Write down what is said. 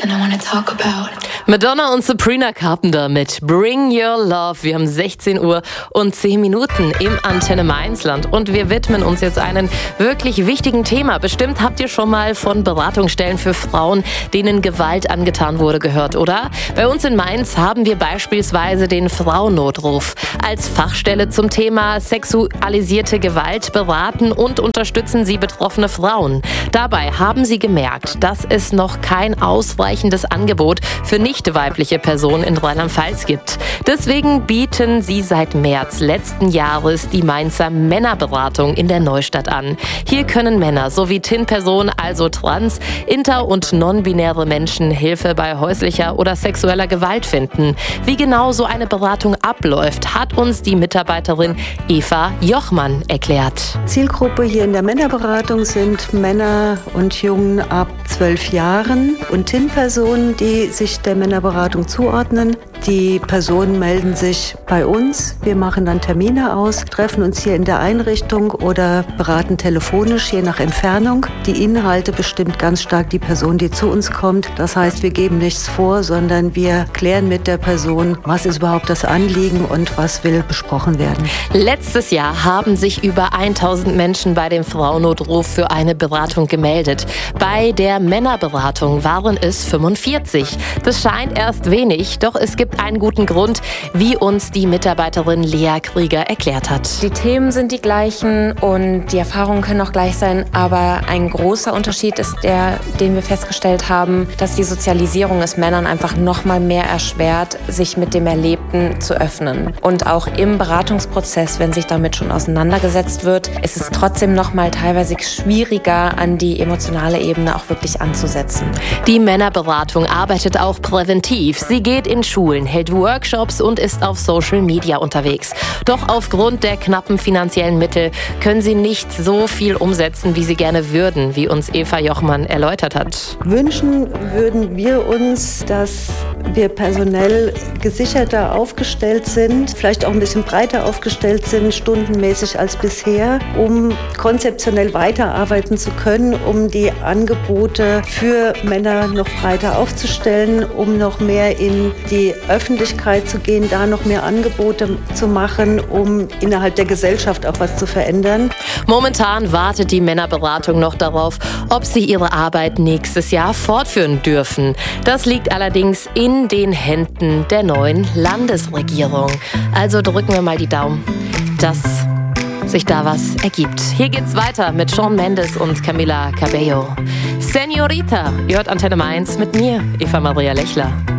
something I want to talk about. Madonna und Sabrina Carpenter mit Bring Your Love. Wir haben 16 Uhr und 10 Minuten im Antenne Mainzland und wir widmen uns jetzt einem wirklich wichtigen Thema. Bestimmt habt ihr schon mal von Beratungsstellen für Frauen, denen Gewalt angetan wurde, gehört, oder? Bei uns in Mainz haben wir beispielsweise den Frauennotruf. Als Fachstelle zum Thema sexualisierte Gewalt beraten und unterstützen sie betroffene Frauen. Dabei haben sie gemerkt, dass es noch kein ausreichendes Angebot für nicht weibliche Personen in Rheinland-Pfalz gibt. Deswegen bieten sie seit März letzten Jahres die Mainzer Männerberatung in der Neustadt an. Hier können Männer sowie TIN-Personen, also trans-, inter- und non-binäre Menschen, Hilfe bei häuslicher oder sexueller Gewalt finden. Wie genau so eine Beratung abläuft, hat uns die Mitarbeiterin Eva Jochmann erklärt. Zielgruppe hier in der Männerberatung sind Männer und Jungen ab 12 Jahren und TIN-Personen, die sich der Männerberatung zuordnen. Die Personen melden sich bei uns. Wir machen dann Termine aus, treffen uns hier in der Einrichtung oder beraten telefonisch, je nach Entfernung. Die Inhalte bestimmt ganz stark die Person, die zu uns kommt. Das heißt, wir geben nichts vor, sondern wir klären mit der Person, was ist überhaupt das Anliegen und was will besprochen werden. Letztes Jahr haben sich über 1000 Menschen bei dem Frauennotruf für eine Beratung gemeldet. Bei der Männerberatung waren es 45. Das scheint erst wenig, doch es gibt einen guten Grund, wie uns die Mitarbeiterin Lea Krieger erklärt hat. Die Themen sind die gleichen und die Erfahrungen können auch gleich sein, aber ein großer Unterschied ist der, den wir festgestellt haben, dass die Sozialisierung es Männern einfach noch mal mehr erschwert, sich mit dem Erlebten zu öffnen. Und auch im Beratungsprozess, wenn sich damit schon auseinandergesetzt wird, ist es trotzdem noch mal teilweise schwieriger, an die emotionale Ebene auch wirklich anzusetzen. Die Männerberatung arbeitet auch präventiv. Sie geht in Schulen, hält Workshops und ist auf Social Media unterwegs. Doch aufgrund der knappen finanziellen Mittel können sie nicht so viel umsetzen, wie sie gerne würden, wie uns Eva Jochmann erläutert hat. Wünschen würden wir uns, dass wir personell gesicherter aufgestellt sind, vielleicht auch ein bisschen breiter aufgestellt sind, stundenmäßig als bisher, um konzeptionell weiterarbeiten zu können, um die Angebote für Männer noch breiter aufzustellen, um noch mehr in die Öffentlichkeit zu gehen, da noch mehr Angebote zu machen, um innerhalb der Gesellschaft auch was zu verändern. Momentan wartet die Männerberatung noch darauf, ob sie ihre Arbeit nächstes Jahr fortführen dürfen. Das liegt allerdings in den Händen der neuen Landesregierung. Also drücken wir mal die Daumen, dass sich da was ergibt. Hier geht's weiter mit Shawn Mendes und Camila Cabello. Señorita, ihr hört Antenne Mainz mit mir, Eva Maria Lechler.